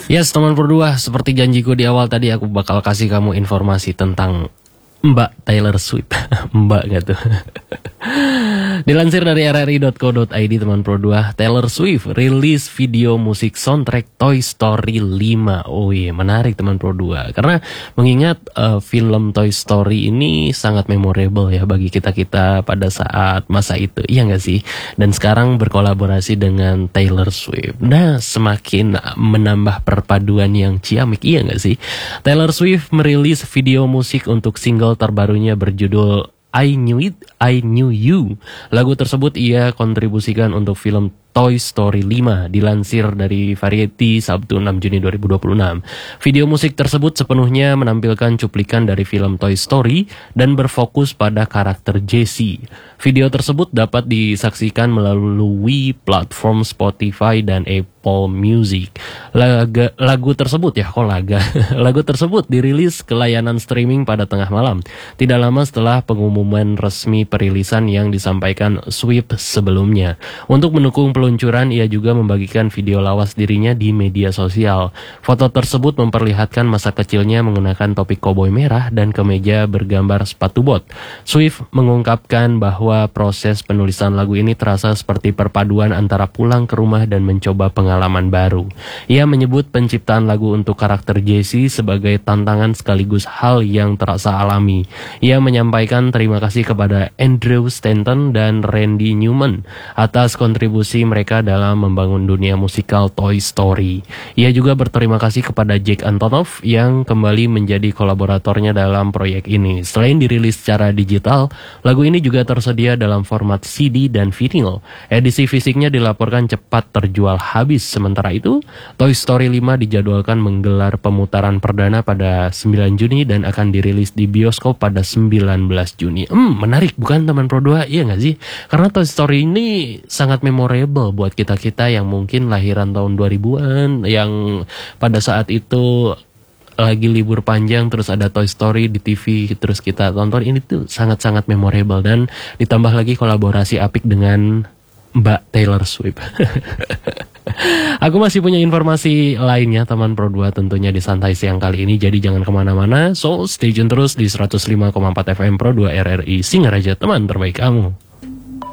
Yes, teman berdua, seperti janjiku di awal tadi, aku bakal kasih kamu informasi tentang Mbak Taylor Swift. Mbak gak tuh? Dilansir dari rri.co.id, teman Pro 2, Taylor Swift rilis video musik soundtrack Toy Story 5. Oh iya, menarik teman Pro 2. Karena mengingat film Toy Story ini sangat memorable ya bagi kita-kita pada saat masa itu. Iya gak sih? Dan sekarang berkolaborasi dengan Taylor Swift. Nah, semakin menambah perpaduan yang ciamik, iya gak sih? Taylor Swift merilis video musik untuk single terbarunya berjudul I Knew It, I Knew You. Lagu tersebut ia kontribusikan untuk film Toy Story 5, dilansir dari Variety Sabtu 6 Juni 2026. Video musik tersebut sepenuhnya menampilkan cuplikan dari film Toy Story dan berfokus pada karakter Jessie. Video tersebut dapat disaksikan melalui platform Spotify dan Apple Music. Lagu tersebut Lagu tersebut dirilis ke layanan streaming pada tengah malam, tidak lama setelah pengumuman resmi perilisan yang disampaikan Swift sebelumnya. Untuk mendukung peluncuran, ia juga membagikan video lawas dirinya di media sosial. Foto tersebut memperlihatkan masa kecilnya mengenakan topi koboi merah dan kemeja bergambar sepatu bot. Swift mengungkapkan bahwa proses penulisan lagu ini terasa seperti perpaduan antara pulang ke rumah dan mencoba pengalaman baru. Ia menyebut penciptaan lagu untuk karakter Jessie sebagai tantangan sekaligus hal yang terasa alami. Ia menyampaikan terima kasih kepada Andrew Stanton dan Randy Newman atas kontribusi mereka dalam membangun dunia musikal Toy Story. Ia juga berterima kasih kepada Jack Antonoff yang kembali menjadi kolaboratornya dalam proyek ini. Selain dirilis secara digital, lagu ini juga tersedia dalam format CD dan vinyl. Edisi fisiknya dilaporkan cepat terjual habis. Sementara itu, Toy Story 5 dijadwalkan menggelar pemutaran perdana pada 9 Juni dan akan dirilis di bioskop pada 19 Juni. Menarik bukan teman Pro 2? Iya gak sih? Karena Toy Story ini sangat memorable buat kita-kita yang mungkin lahiran tahun 2000-an, yang pada saat itu lagi libur panjang terus ada Toy Story di TV terus kita tonton. Ini tuh sangat-sangat memorable dan ditambah lagi kolaborasi apik dengan Mbak Taylor Swift. Aku masih punya informasi lainnya teman Pro 2 tentunya di Santai Siang kali ini, jadi jangan kemana-mana. So stay tune terus di 105,4 FM Pro 2 RRI Singaraja, teman terbaik kamu.